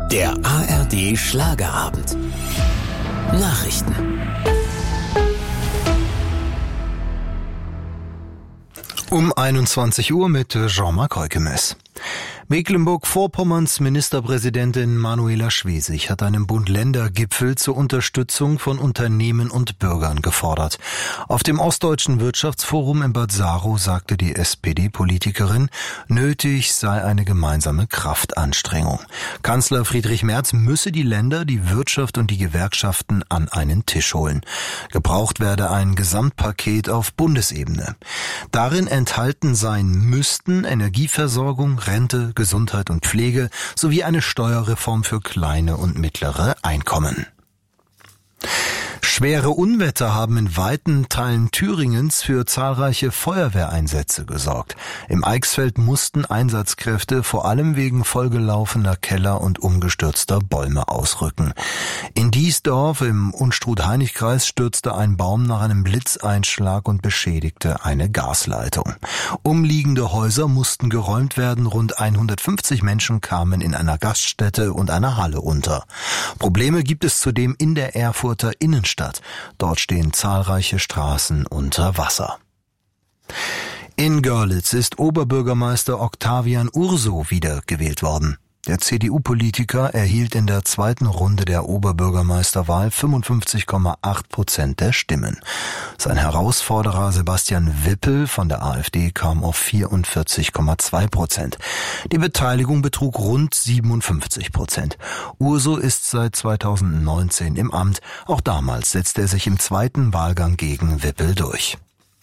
Der ARD Schlagerabend. Nachrichten. Um 21 Uhr mit Jean-Marc Heukemes. Mecklenburg-Vorpommerns Ministerpräsidentin Manuela Schwesig hat einen Bund-Länder-Gipfel zur Unterstützung von Unternehmen und Bürgern gefordert. Auf dem Ostdeutschen Wirtschaftsforum in Bad Saro sagte die SPD-Politikerin, nötig sei eine gemeinsame Kraftanstrengung. Kanzler Friedrich Merz müsse die Länder, die Wirtschaft und die Gewerkschaften an einen Tisch holen. Gebraucht werde ein Gesamtpaket auf Bundesebene. Darin enthalten sein müssten Energieversorgung, Rente, Gesundheit und Pflege sowie eine Steuerreform für kleine und mittlere Einkommen. Schwere Unwetter haben in weiten Teilen Thüringens für zahlreiche Feuerwehreinsätze gesorgt. Im Eichsfeld mussten Einsatzkräfte vor allem wegen vollgelaufener Keller und umgestürzter Bäume ausrücken. In Diesdorf im Unstrut-Hainich-Kreis stürzte ein Baum nach einem Blitzeinschlag und beschädigte eine Gasleitung. Umliegende Häuser mussten geräumt werden, rund 150 Menschen kamen in einer Gaststätte und einer Halle unter. Probleme gibt es zudem in der Erfurter Innenstadt. Dort stehen zahlreiche Straßen unter Wasser. In Görlitz ist Oberbürgermeister Octavian Urso wiedergewählt worden. Der CDU-Politiker erhielt in der zweiten Runde der Oberbürgermeisterwahl 55,8% der Stimmen. Sein Herausforderer Sebastian Wippel von der AfD kam auf 44,2%. Die Beteiligung betrug rund 57%. Urso ist seit 2019 im Amt. Auch damals setzte er sich im zweiten Wahlgang gegen Wippel durch.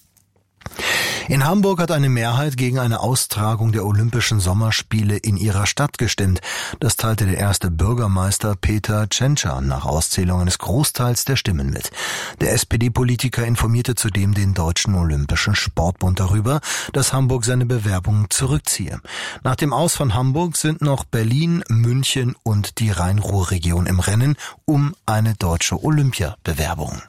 In Hamburg hat eine Mehrheit gegen eine Austragung der Olympischen Sommerspiele in ihrer Stadt gestimmt. Das teilte der erste Bürgermeister Peter Tschentscher nach Auszählung eines Großteils der Stimmen mit. Der SPD-Politiker informierte zudem den Deutschen Olympischen Sportbund darüber, dass Hamburg seine Bewerbung zurückziehe. Nach dem Aus von Hamburg sind noch Berlin, München und die Rhein-Ruhr-Region im Rennen um eine deutsche Olympiabewerbung.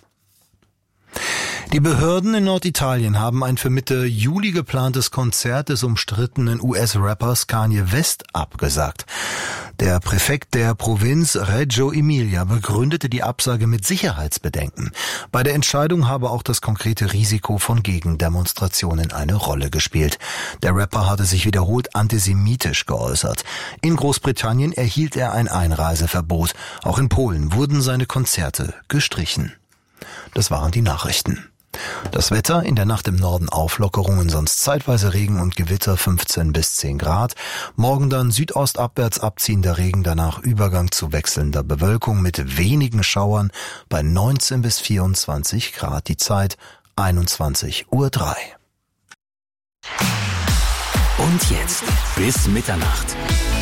Die Behörden in Norditalien haben ein für Mitte Juli geplantes Konzert des umstrittenen US-Rappers Kanye West abgesagt. Der Präfekt der Provinz Reggio Emilia begründete die Absage mit Sicherheitsbedenken. Bei der Entscheidung habe auch das konkrete Risiko von Gegendemonstrationen eine Rolle gespielt. Der Rapper hatte sich wiederholt antisemitisch geäußert. In Großbritannien erhielt er ein Einreiseverbot. Auch in Polen wurden seine Konzerte gestrichen. Das waren die Nachrichten. Das Wetter: in der Nacht im Norden Auflockerungen, sonst zeitweise Regen und Gewitter, 15 bis 10 Grad. Morgen dann südostabwärts abziehender Regen, danach Übergang zu wechselnder Bewölkung mit wenigen Schauern bei 19 bis 24 Grad. Die Zeit 21:03 Uhr. Und jetzt bis Mitternacht.